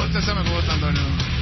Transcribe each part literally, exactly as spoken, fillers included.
Ponte esa me gusta, Antonio.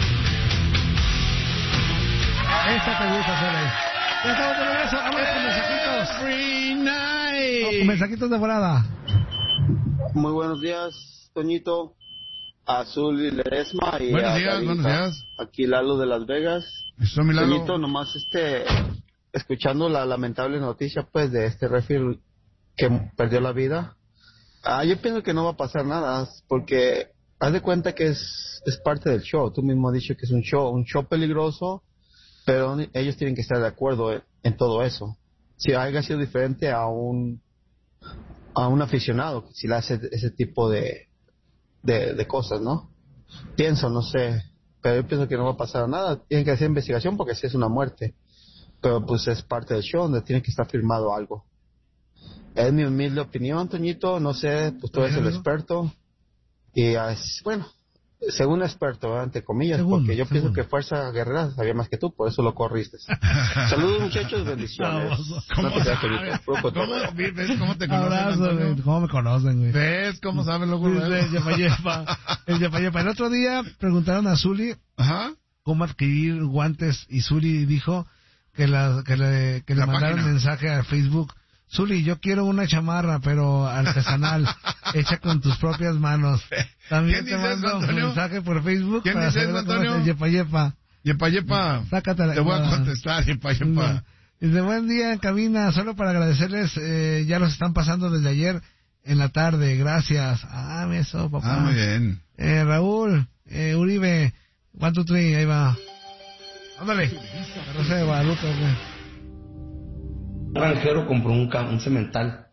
Esta te gusta, Sole. Ya estamos de regreso. Vamos con mensajitos. Free night. Vamos con mensajitos de volada. Muy buenos días, Toñito, Azul y Ledesma. Y buenos a días, David, buenos días. Aquí Lalo de Las Vegas. Eso, mi Lalo. Toñito, nomás este, escuchando la lamentable noticia, pues, de este referee que perdió la vida. Ah, yo pienso que no va a pasar nada, porque haz de cuenta que es, es parte del show. Tú mismo has dicho que es un show, un show peligroso, pero ellos tienen que estar de acuerdo en, en todo eso. Si haya sido diferente a un a un aficionado, si le hace ese tipo de, de de cosas, ¿no? Pienso, no sé, pero yo pienso que no va a pasar nada. Tienen que hacer investigación porque si es una muerte, pero pues es parte del show donde tiene que estar firmado algo. Es mi humilde opinión, Toñito, no sé, pues tú eres el experto. Y es, bueno, según experto, ¿verdad? Entre comillas, según, porque yo según. pienso que Fuerza Guerrera sabía más que tú, por eso lo corriste. Saludos, muchachos, bendiciones. ¿Cómo, no sabes? ¿Cómo, ¿Ves cómo te conocen, Abrazo, Antonio? ¿Cómo me conocen, güey? ¿Ves cómo saben luego? El Yepa, el Yepa, Yepa. El otro día preguntaron a Zuli Ajá. cómo adquirir guantes y Zuli dijo que, la, que le, que le mandaron mensaje a Facebook. Zuli, yo quiero una chamarra, pero artesanal, hecha con tus propias manos. También te mando un mensaje por Facebook. ¿Quién para dice saber eso, Antonio? cómo es el Yepa Yepa. Yepa Yepa. Sácatela. Te voy a contestar, Yepa Yepa. Dice, buen día en cabina, solo para agradecerles, eh, ya los están pasando desde ayer en la tarde, gracias. Ah, eso, papá. Ah, muy bien. Eh, Raúl, eh, Uribe, one, two, three, ahí va. Ándale. La Rosa de Guadalupe, güey. Un granjero compró un, un cemental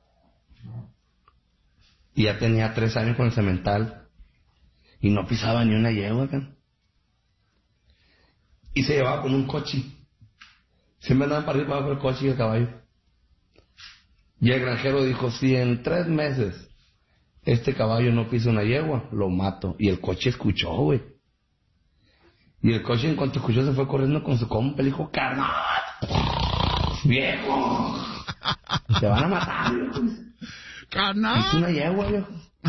y ya tenía tres años con el cemental y no pisaba ni una yegua acá. Y se llevaba con un coche, siempre andaban para arriba para abajo el coche y el caballo. Y el granjero dijo, si en tres meses este caballo no pisa una yegua, lo mato. Y el coche escuchó, güey. Y el coche en cuanto escuchó se fue corriendo con su compa y le dijo, carnal, viejo, te van a matar, viejo. Carnal. Es una yegua, viejo.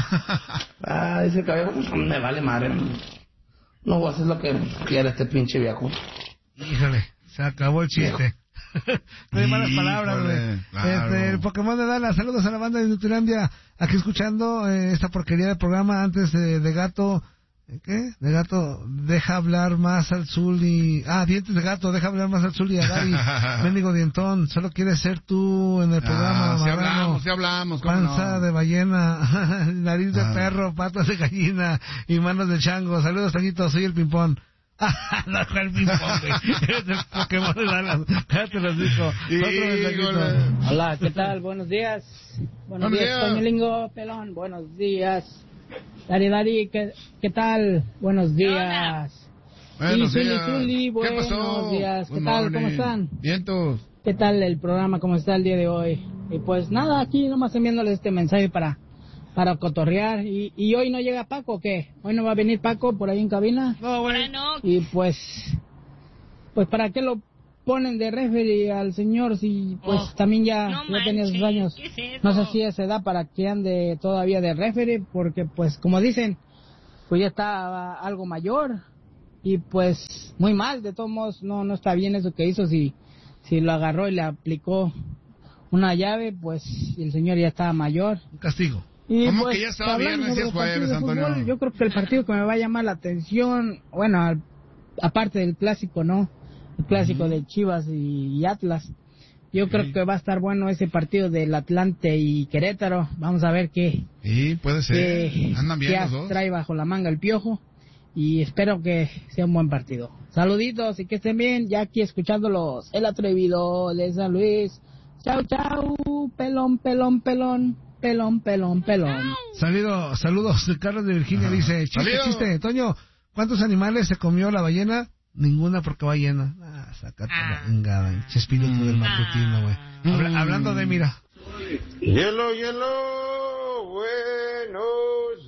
Ah, dice caballo, me vale madre. No voy a hacer lo que quiera este pinche viejo. Híjole, se acabó el chiste. No hay malas palabras, güey. Claro. Este, el Pokémon de Dallas, saludos a la banda de Nutlandia. Aquí escuchando eh, esta porquería de programa antes de, de gato. ¿Qué? De gato, deja hablar más al Zuli. Ah, dientes de gato, deja hablar más al Zuli y a Dari. Mendigo dientón, solo quieres ser tú en el programa. Ah, si hablamos, si hablamos. Panza no? de ballena, nariz de ah. perro, patas de gallina y manos de chango. Saludos, Tañito, soy el ping-pong. Ah, no, el ping-pong, güey. Es el Pokémon de Dallas. Ya te los dijo. Hola, ¿qué tal? Buenos días. Buenos, Buenos días, días. Toñolingo, pelón. Buenos días. Dari, Dari, ¿qué, ¿qué tal? Buenos días. Buenos y días. Zuli, Zuli, buenos ¿Qué pasó? días. ¿Qué Good tal? morning. ¿Cómo están? Vientos. ¿Qué tal el programa? ¿Cómo está el día de hoy? Y pues nada, aquí nomás enviándoles este mensaje para para cotorrear. ¿Y, y hoy no llega Paco o qué? ¿Hoy no va a venir Paco por ahí en cabina? No, bueno. no. Y pues, pues ¿para qué lo ponen de referee al señor si pues oh, también ya, no ya tenía sus años? Es no sé si a esa edad para que ande todavía de referee, porque pues como dicen, pues ya está algo mayor y pues muy mal, de todos modos no no está bien eso que hizo. Si si lo agarró y le aplicó una llave, pues el señor ya estaba mayor. Un castigo. Y ¿Cómo pues, que ya estaba bien? Decías jueves, Antonio. Fútbol, yo creo que el partido que me va a llamar la atención, bueno, al, aparte del clásico, ¿no? El clásico uh-huh. de Chivas y, y Atlas. Yo sí. creo que va a estar bueno ese partido del Atlante y Querétaro. Vamos a ver qué. Sí, puede ser. Qué, Andan bien qué los dos. Trae bajo la manga el Piojo. Y espero que sea un buen partido. Saluditos y que estén bien. Ya aquí escuchándolos. El atrevido de San Luis. Chau, chau. Pelón, pelón, pelón. Pelón, pelón, pelón. Saludos, saludos. Carlos de Virginia Ajá. dice, chiste, Salido. chiste. Toño, ¿cuántos animales se comió la ballena? Ninguna porque va llena. Ah, sácate ah. la engada. Chespirito mm. del matutino, güey. Habla, mm. Hablando de, mira. Hielo, hielo. Buenos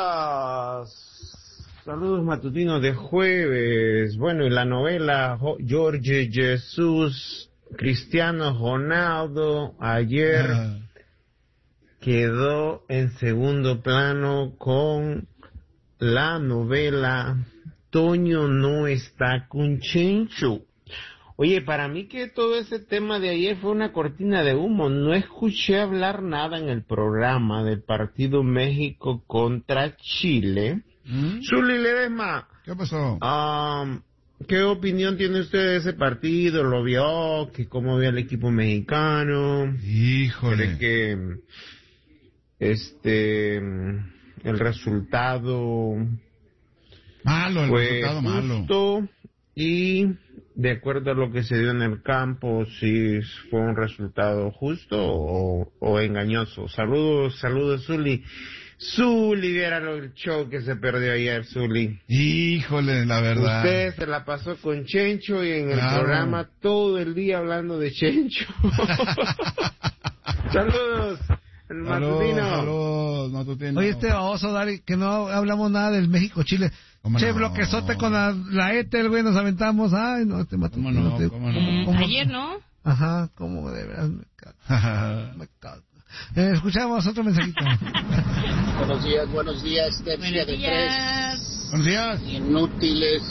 días. Saludos matutinos de jueves. Bueno, y la novela Jorge Jesús, Cristiano Ronaldo, ayer ah. quedó en segundo plano con la novela Toño no está con Chencho. Oye, para mí que todo ese tema de ayer fue una cortina de humo. No escuché hablar nada en el programa del partido México contra Chile. ¿Mm? Zuli Ledesma. ¿Qué pasó? Um, ¿Qué opinión tiene usted de ese partido? ¿Lo vio? ¿Que ¿Cómo vio el equipo mexicano? Híjole. ¿Cree que este el resultado malo, el fue resultado justo? Malo. Y de acuerdo a lo que se dio en el campo, si fue un resultado justo o, o engañoso. Saludos, saludos, Zuli. Zuli, viera el show que se perdió ayer, Zuli. Híjole, la verdad. Usted se la pasó con Chencho y en el claro. programa todo el día hablando de Chencho. Saludos. El matutino. Saludos, matutino. Oye, este baboso, Dari, que no hablamos nada del México-Chile. Che, no? bloquezote con la, la Ethel, güey, nos aventamos. Ay, no, te mato. ¿Cómo no? Te, ¿Cómo no? ¿Cómo? Ayer, ¿no? Ajá, como de veras me cago. me cago. Eh, escuchamos otro mensajito. Buenos días, buenos días, tercia de tres. Buenos días. Inútiles.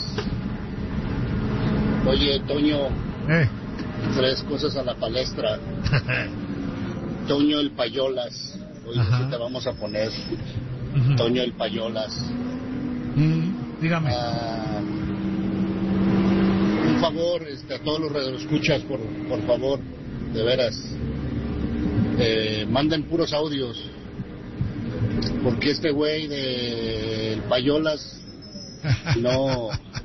Oye, Toño, eh. tres cosas a la palestra. Toño el Payolas. Hoy sí te vamos a poner. Uh-huh. Toño el Payolas. Mm, dígame. Uh, un favor, este, a todos los radioescuchas, por, por favor, de veras. Eh, manden puros audios, porque este güey de el Payolas no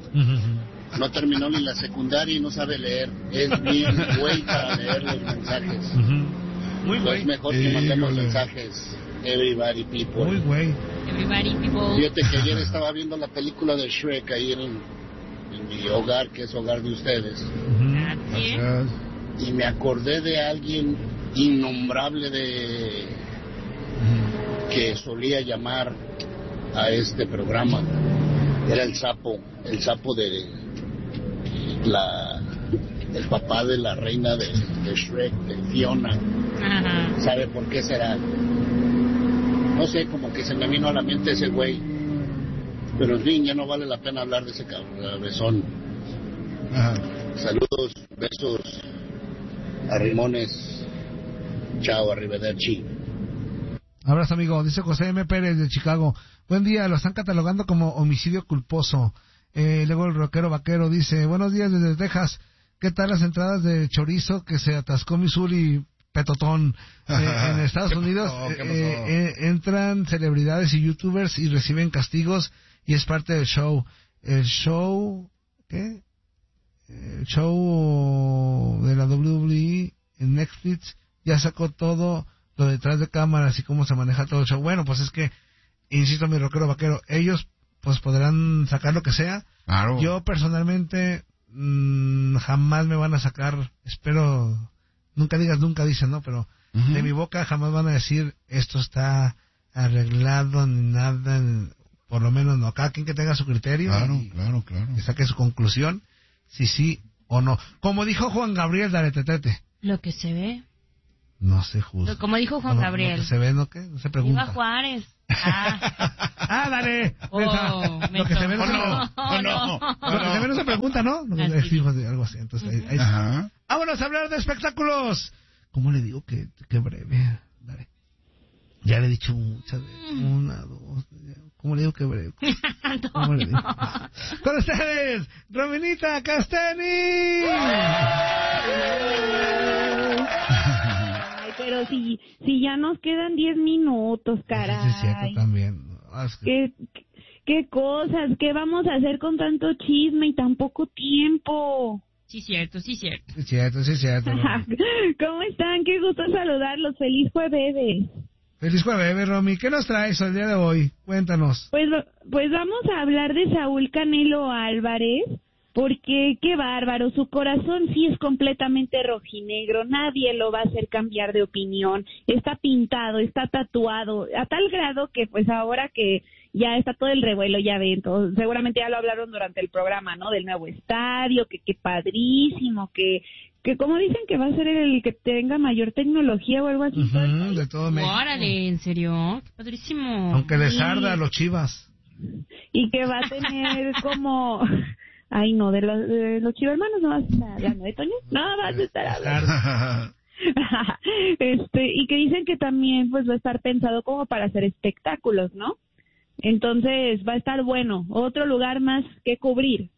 no terminó ni la secundaria y no sabe leer. Es bien güey para leer los mensajes. Muy güey. Es mejor que mandemos sí, mensajes. Everybody people. Muy güey. Everybody people. Fíjate que ayer estaba viendo la película de Shrek ahí en, en mi hogar, que es hogar de ustedes. Uh-huh. Y me acordé de alguien innombrable de que solía llamar a este programa. Era el sapo, el sapo de la el papá de la reina de, de Shrek, de Fiona. Ajá. ¿Sabe por qué será? No sé, como que se me vino a la mente ese güey. Pero en fin, ya no vale la pena hablar de ese cabezón. Ajá. Saludos, besos, arrimones. Chao, arrivederci. Abrazo, amigo. Dice José M. Pérez de Chicago. Buen día, lo están catalogando como homicidio culposo. Eh, luego el rockero vaquero dice, buenos días desde Texas. ¿Qué tal las entradas de chorizo que se atascó Missouri Petotón? Eh, en Estados Unidos eh, eh, entran celebridades y youtubers y reciben castigos y es parte del show. El show, ¿qué? El show de la doble u doble u E en Netflix ya sacó todo lo detrás de cámaras y cómo se maneja todo el show. Bueno, pues es que, insisto, mi rockero vaquero, ellos pues podrán sacar lo que sea. Claro. Yo personalmente mmm, jamás me van a sacar, espero, nunca digas nunca, dicen, ¿no? Pero uh-huh. de mi boca jamás van a decir esto está arreglado ni nada, por lo menos no. Cada quien que tenga su criterio. Claro, y, claro, claro. que saque su conclusión, si sí o no. Como dijo Juan Gabriel, dale tetete. Lo que se ve. No se juzga. Como dijo Juan no, Gabriel. Lo que se ve, ¿no qué? No se pregunta. Viva Juárez. Ah, ah dale. Oh, lo que se ve no, no, se... no, no, no. Lo que se ve no se pregunta, ¿no? Es hijo de algo así. Entonces, ahí, ahí Ajá. Vámonos a hablar de espectáculos. ¿Cómo le digo que, que breve? Dale. Ya le he dicho muchas veces. Una, dos. ¿Cómo le digo que breve? ¿Cómo le digo? Con ustedes, Rominita Casteni. Pero si si ya nos quedan diez minutos, caray. Sí, es cierto también. ¿Qué, qué cosas? ¿Qué vamos a hacer con tanto chisme y tan poco tiempo? Sí, cierto, sí, cierto. Sí, cierto, sí, cierto. ¿Cómo están? Qué gusto saludarlos. Feliz jueves. Feliz jueves, Romy. ¿Qué nos traes el día de hoy? Cuéntanos. Pues, pues vamos a hablar de Saúl Canelo Álvarez. Porque qué bárbaro, su corazón sí es completamente rojinegro, nadie lo va a hacer cambiar de opinión, está pintado, está tatuado, a tal grado que pues ahora que ya está todo el revuelo, ya ven, todo, seguramente ya lo hablaron durante el programa, ¿no? Del nuevo estadio, que qué padrísimo, que que como dicen que va a ser el que tenga mayor tecnología o algo así. Uh-huh, de todo México. Órale, ¿en serio? Qué padrísimo. Aunque les arda a los Chivas. y que va a tener como... Ay, no, de los, de los Chivo Hermanos no vas a estar hablando, ¿de Toño? No vas a estar hablando. este Y que dicen que también pues va a estar pensado como para hacer espectáculos, ¿no? Entonces va a estar bueno, otro lugar más que cubrir.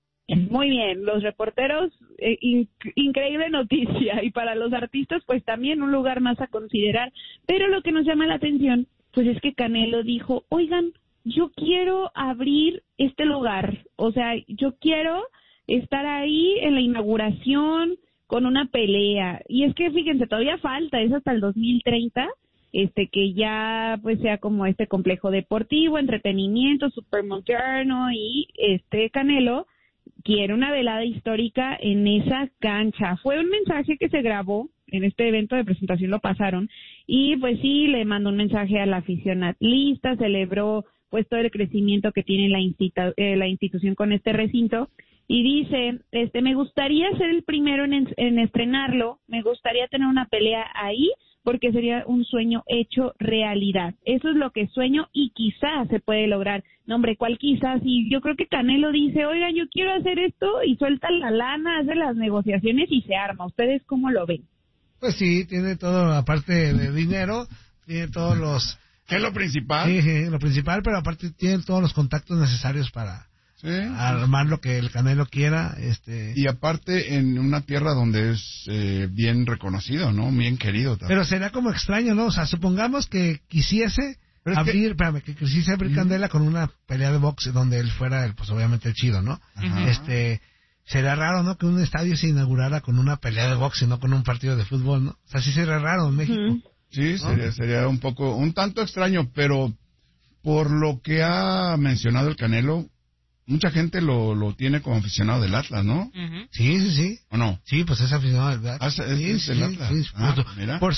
Muy bien, los reporteros, eh, in- increíble noticia, y para los artistas pues también un lugar más a considerar, pero lo que nos llama la atención pues es que Canelo dijo, oigan, yo quiero abrir este lugar, o sea, yo quiero estar ahí en la inauguración con una pelea, y es que fíjense, todavía falta, es hasta el dos mil treinta, este que ya pues sea como este complejo deportivo, entretenimiento, súper moderno, y este Canelo quiere una velada histórica en esa cancha. Fue un mensaje que se grabó en este evento de presentación, lo pasaron, y pues sí, le mandó un mensaje a la afición atlista, celebró pues todo el crecimiento que tiene la, institu- eh, la institución con este recinto, y dice, este me gustaría ser el primero en, en estrenarlo, me gustaría tener una pelea ahí, porque sería un sueño hecho realidad. Eso es lo que sueño y quizás se puede lograr. No, hombre, ¿cuál quizás? Y yo creo que Canelo dice, oigan, yo quiero hacer esto, y suelta la lana, hace las negociaciones y se arma. ¿Ustedes cómo lo ven? Pues sí, tiene todo, aparte de dinero, tiene todos los... ¿Qué es lo principal? Sí, sí, lo principal, pero aparte tiene todos los contactos necesarios para Sí. armar lo que el Canelo quiera. este Y aparte en una tierra donde es eh, bien reconocido, ¿no? Bien querido también. Pero sería como extraño, ¿no? O sea, supongamos que quisiese Pero es abrir, que- espérame, que quisiese abrir Ujú. Candela con una pelea de box donde él fuera, el, pues obviamente el chido, ¿no? Ajá. Este, sería raro, ¿no? Que un estadio se inaugurara con una pelea de box y no con un partido de fútbol, ¿no? O sea, sí sería raro en México. Ujú. Sí, sería, sería un poco, un tanto extraño, pero por lo que ha mencionado el Canelo, mucha gente lo, lo tiene como aficionado del Atlas, ¿no? Ujú. Sí, sí, sí. ¿O no? Sí, pues es aficionado del Atlas. Ah, es- Sí, es del sí, Atlas. sí, Ah, por su- mira. por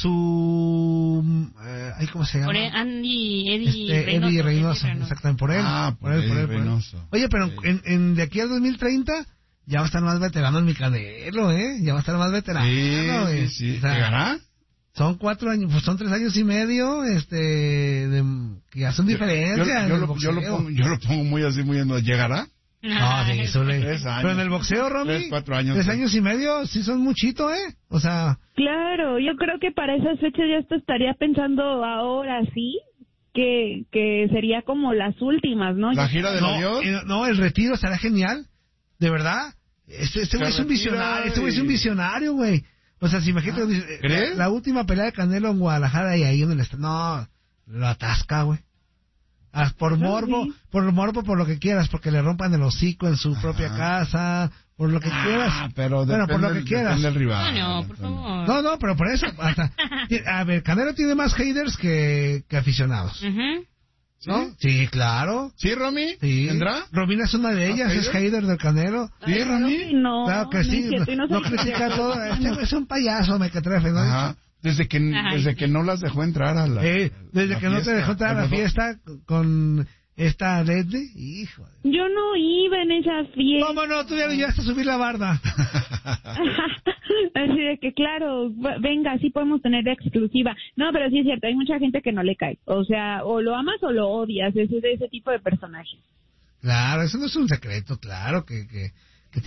su... Eh, ay, ¿cómo se llama? Por Andy, Eddie Este, Reynoso. Eddie Reynoso, Eddie Reynoso. exactamente, por él. Ah, por Eddie Reynoso. Oye, pero Ok. en, en- de aquí al dos mil treinta ya va a estar más veterano en mi Canelo, ¿eh? Ya va a estar más veterano. Sí, eh. sí, sí. O sea, ¿Llegará? son cuatro años, pues son tres años y medio, este, de, que ya son diferencias. Yo, en yo el lo, yo, lo boxeo. pongo, yo lo pongo muy así, muy en... ¿Llegará? No, sí, eso le- Tres años. Pero en el boxeo, Romy, Tres, cuatro años. tres años y medio, sí son muchito, ¿eh? O sea, Claro, yo creo que para esas fechas ya esto estaría pensando ahora sí, que, que sería como las últimas, ¿no? ¿La Ya- gira del no, avión? eh, no, el retiro será genial, de verdad. Este, este Se güey es un retira visionario, este güey es un y- visionario, güey. O sea, si imagínate, eh, ¿crees? la, la última pelea de Canelo en Guadalajara y ahí en el est- no, lo atasca, güey. Ah, por No, morbo, sí. por morbo, por lo que quieras, porque le rompan el hocico en su propia casa, por lo que quieras. Ah, pero bueno, por depende lo que del- quieras. depende del rival. No, no, por favor. No, no, pero por eso, hasta, a ver, Canelo tiene más haters que, que aficionados, Ujú. ¿no? Sí, claro. ¿Sí, Romy? Sí. ¿Tendrá? Romina es una de ellas, ¿Ah, es hater? hater del Canelo. ¿Sí, Claro Romy? que no, Claro que no sí, es cierto, y no, no no sé qué critica sea. todo. Este güey es un payaso, mequetrefe, ¿no? Ajá. Desde que, Ay, desde sí. que no las dejó entrar a la... Eh, desde la que no te fiesta. dejó entrar a la Las dejó- fiesta con esta Leslie, hijo. de- Yo no iba en esa fiesta. ¿Cómo no? Tú ya no llegaste a subir la barda. Así de que, claro, v- venga, sí podemos tener exclusiva. No, pero sí es cierto, hay mucha gente que no le cae. O sea, o lo amas o lo odias, ese de ese tipo de personajes. Claro, eso no es un secreto, claro que, que